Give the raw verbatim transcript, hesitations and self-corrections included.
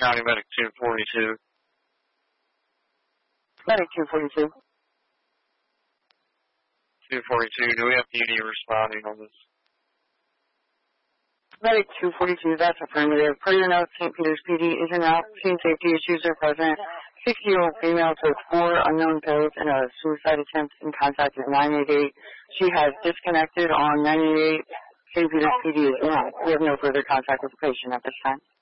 County Medic two forty-two. Medic two forty-two. two forty-two, do we have P D responding on this? Medic two forty-two, that's affirmative. Per your notes, Saint Peter's P D is in route. Scene safety issues are present. sixty-year-old female took four unknown pills in a suicide attempt and contacted nine eight eight. She has disconnected on nine eight eight. Saint Peter's P D is in route. We have no further contact with the patient at this time.